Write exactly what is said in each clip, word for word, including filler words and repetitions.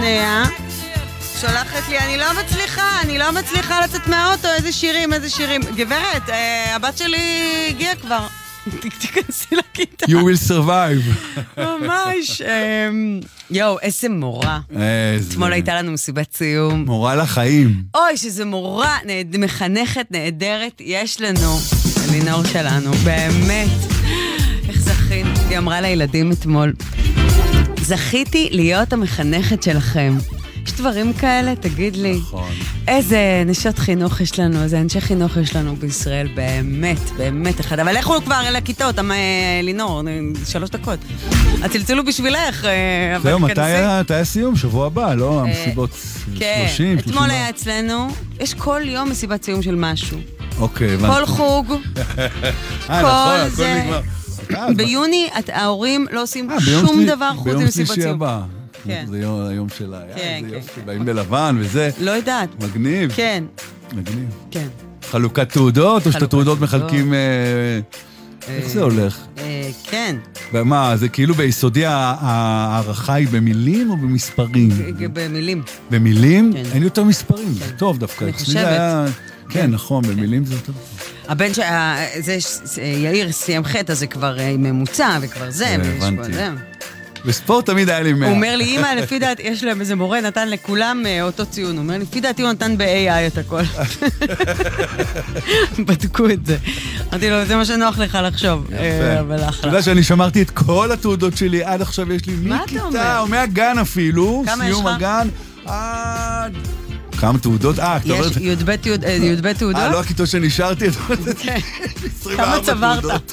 שנייה. שולחת לי, אני לא מצליחה, אני לא מצליחה לצאת מהאוטו, איזה שירים, איזה שירים. גברת, אה, הבת שלי הגיעה כבר. תכנסי לכיתה. You will survive. ממש. אה, יו, איזה מורה. איזה... אתמול הייתה לנו מסיבת סיום. מורה לחיים. אוי, שזה מורה, נהד... מחנכת, נהדרת. יש לנו, אלינור שלנו, באמת. איך זכינו? היא אמרה לילדים אתמול, זכיתי להיות המחנכת שלכם. יש דברים כאלה, תגיד לי. נכון. איזה נשות חינוך יש לנו, איזה אנשי חינוך יש לנו בישראל, באמת, באמת אחד. אבל לכו כבר אל הכיתות, לינור, שלוש דקות. הצלצלו בשבילך, אבל זהו, מתי היה סיום? שבוע הבא, לא? המסיבות שלושים? כן, אתמול היה אצלנו, יש כל יום מסיבת סיום של משהו. אוקיי. כל חוג, כל זה. ביוני ההורים לא עושים שום דבר חוץ ממסיבת סיום. זה היום שלה, זה יופי, באים בלבן וזה. לא יודעת. מגניב. כן. מגניב. כן. חלוקת תעודות, או שאתה תעודות מחלקים... איך זה הולך? כן. מה, זה כאילו ביסודי הערכה היא במילים או במספרים? במילים. במילים? אין יותר מספרים, זה טוב דווקא. אני חושבת. כן, נכון, במילים זה יותר. הבן ש... יאיר סיים חטא, אז זה כבר ממוצע, וכבר זה. הבנתי. בספורט תמיד היה לי מאה. הוא אומר לי, אמא, לפי דעת, יש להם איזה מורה, נתן לכולם אותו ציון. הוא אומר, לפי דעתי הוא נתן ב-איי איי את הכל. בדקו את זה. אמרתי לו, זה מה שנוח לך לחשוב. אבל אחלה. אתה יודע שאני שמרתי את כל התעודות שלי, עד עכשיו יש לי מכיתה, או מהגן אפילו, סיום הגן, עד... כמה תעודות? אה, אתה אומר... יש י"ב תעודות? אה, לא הכיתות שנשארתי, כמה צברת?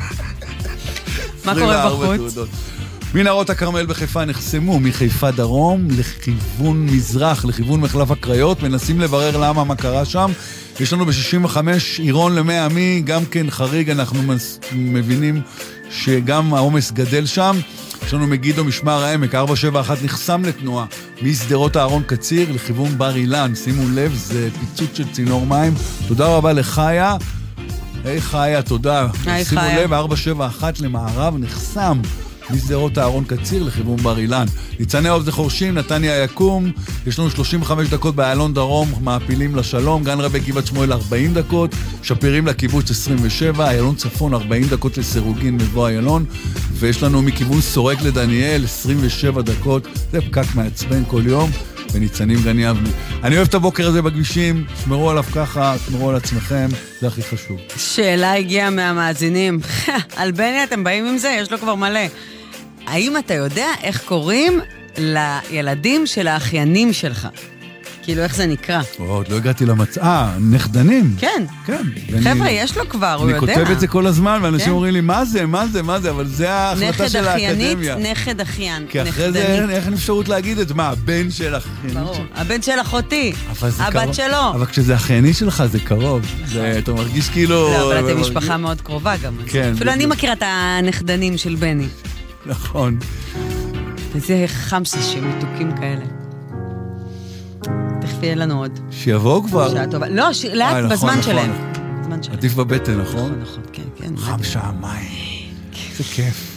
מה קורה בחוץ? מנהרות הכרמל בחיפה נחסמו מחיפה דרום לכיוון מזרח, לכיוון מחלף הקריות, מנסים לברר למה, מה קרה שם. יש לנו ב-שישים וחמש עירון למאה עמי, גם כן חריג, אנחנו מבינים שגם העומס גדל שם. יש לנו מגידו משמר העמק, ארבע שבע אחת נחסם לתנועה, מסדרות אהרון קציר לכיוון בר אילן. שימו לב, זה פיצוץ של צינור מים. תודה רבה לחיה. היי חיה, תודה. היי שימו חיה. לב, ארבע שבע אחת למערב נחסם. מסדרות אהרון קציר לכיוון בר אילן. ניצני עוז לחורשים, נתניה יקום, יש לנו שלושים וחמש דקות באיילון דרום, מעפילים לשלום, גן רבי גבעת שמואל ארבעים דקות, שפירים לקיבוץ עשרים ושבע, איילון צפון ארבעים דקות לסירוגין מבוא איילון, ויש לנו מכיוון סורק לדניאל עשרים ושבע דקות, זה פקק מעצבן כל יום, וניצנים גן יבנה. אני אוהב את הבוקר הזה בכבישים, שמרו עליו ככה, שמרו על עצמכם, זה הכי חשוב. שאלה הגיעה מהמאזינים, על בני אתם באים עם זה? יש לו כבר מלא. האם אתה יודע איך קוראים לילדים של האחיינים שלך? כאילו, איך זה נקרא? עוד לא הגעתי למצאה, נכדנים. כן. כן. חבר'ה, יש לו כבר, הוא יודע. אני כותב את זה כל הזמן, ואנשים אומרים לי, מה זה, מה זה, מה זה, אבל זה ההחלטה של האקדמיה. נכד אחיינית, נכד אחיין. כי אחרי זה, איך אין אפשרות להגיד את מה? הבן של אחיינית. ברור. הבן של אחותי. הבת שלו. אבל כשזה אחיינית שלך, זה קרוב. אתה מרגיש כאילו... לא, אבל אתם משפחה מאוד קרובה גם. כן. אפילו אני מכירה את הנכדנים של בני. נכון. וזה חמסה שמתוקים כאלה. תכף יהיה לנו עוד. שיבואו כבר. שעה טובה. לא, לאט בזמן שלהם. עדיף בבטן, נכון? נכון, נכון, כן, כן. חם שעמיים. זה כיף.